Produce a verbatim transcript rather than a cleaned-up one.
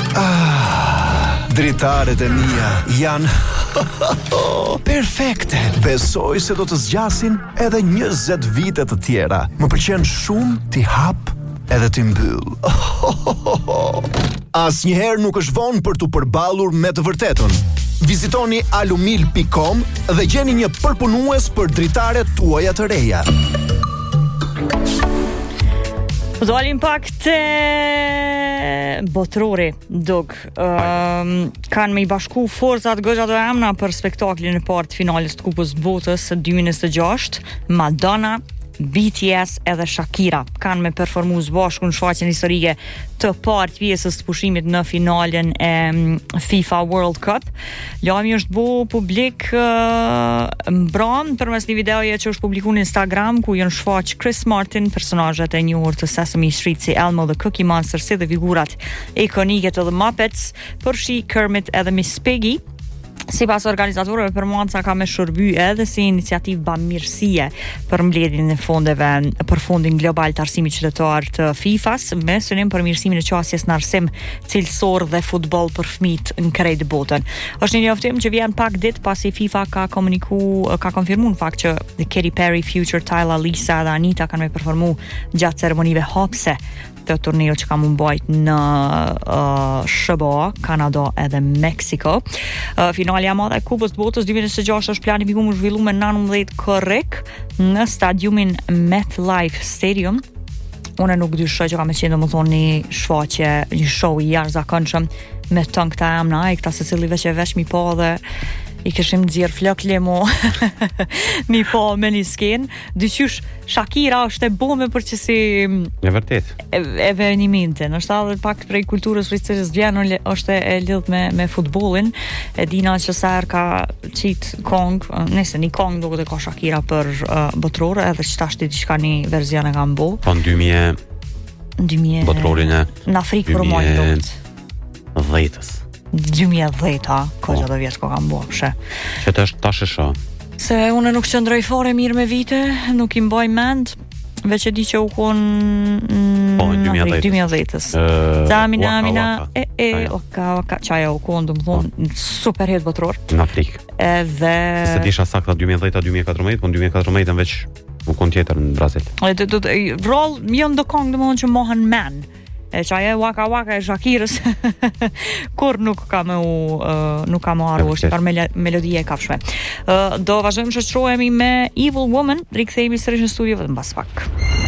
Ah, dritaret e mia janë perfekte. Besoj se do të zgjasin edhe njëzet vite të tjera. Më pëlqen shumë t'i hap edhe t'i mbyll. Asnjëherë nuk është vonë për t'u përballur me të vërtetën. Vizitoni alumil pikë com dhe gjeni një përpunues për dritaret tuaja të reja. Do alim pak të botrori, dog. Um, kanë me i bashku forcat goxhat e emna për spektaklin e parë të finales të Kupës së Botës dy mijë e njëzet e gjashtë, Madonna, B T S edhe Shakira kanë me performu së bashku në shfaqjen historike të parë të pjesës të pushimit në finalen e FIFA World Cup. Lajmi është bu publik uh, mbram përmes një videoje që është publikuar në Instagram ku janë shfaq Chris Martin, personazhet e njohur të Sesame Street si Elmo the Cookie Monster, si dhe figurat ikonike të The Muppets, përfshi Kermit edhe Miss Piggy. Sipas organizatorëve, performanca ka me shërby edhe si iniciativë bamirësie për mbledhjen e fondeve për fondin global të arsimit qytetar të FIFA-s, me synim për mirësimin e qasjes në arsim cilësor dhe futboll për fëmijët në krejt botën. Është një njoftim që vjen pak ditë pasi FIFA ka komuniku, ka konfirmuar në fakt që Katy Perry, Future, Tyla, Lisa dhe Anita kanë me performu gjatë ceremonive hapse të turneo që ka mund bajt në uh, S B A, Kanada edhe Meksiko. Uh, finalja madhe e Kupës të Botës dy mijë e njëzet e gjashtë është planifikuar më zhvillu me nëntëmbëdhjetë korrik në stadiumin MetLife Stadium. Unë nuk dyshoj që ka me qenë domethënë një shfaqje, një show i jashtëzakonshëm me tën këta emra, ai këta secili veç e vesh mi pa dhe i këshim nxjerr flok lemo mi po me një skenë. Dyqysh Shakira është e bome për që si e vërtet evenimente, në shtë pak prej kulturës fricës vjen është e lidh me, me futbolin. E dina që sër ka qit kong, nëse një kong duke të ka Shakira për uh, botrore, edhe që tashti diçka një verzion e kam bo po në dy mijë botrorin e në Afrikë për mojnë duket dhjetës dy mijë e dhjetë, ko gjatë vjetë ko kam bo pëshe që të është tash e shë se une nuk qëndroj fare mirë me vite, nuk i mbaj mend, veç e di që u konë po, në dy mijë e dhjetës Zamina, Amina, e, e, oka, oka, qaja u konë, dëmë thonë, super hit botror në Afrikë edhe se disha sakta dy mijë e dhjetë dy mijë e katërmbëdhjetë, po në dy mijë e katërmbëdhjetë veç u konë tjetër në Brazil rol, mjën do kongë dëmë thonë që mohen men e qaja waka waka e Shakirës kur nuk ka me u uh, nuk ka me arru është par mel melodie e kafshme uh, do vazhdojmë që shtrohemi me Evil Woman, rikthehemi sërish në studio vetëm pas pak.